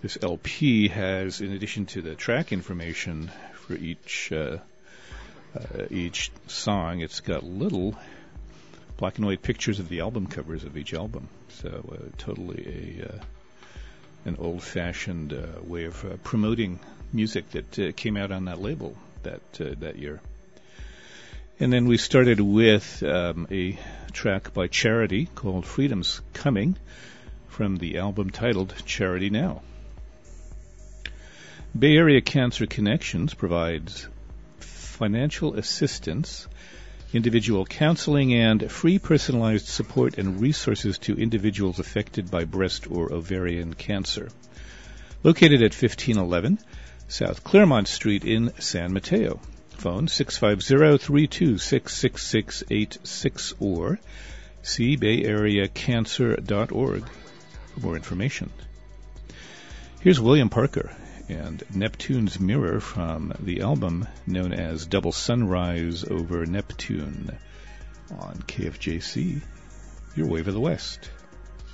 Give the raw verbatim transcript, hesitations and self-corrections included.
This L P has, in addition to the track information for each uh, uh, each song, it's got little black and white pictures of the album covers of each album. So uh, totally a uh, an old-fashioned uh, way of uh, promoting music that uh, came out on that label that uh, that year. And then we started with um, a track by Charity called Freedom's Coming from the album titled Charity Now. Bay Area Cancer Connections provides financial assistance, individual counseling, and free personalized support and resources to individuals affected by breast or ovarian cancer. Located at fifteen eleven South Claremont Street in San Mateo. Phone six five zero, three two six, six six eight six or see bay area cancer dot org for more information. Here's William Parker and Neptune's Mirror from the album known as Double Sunrise Over Neptune on K F J C, your Wave of the West.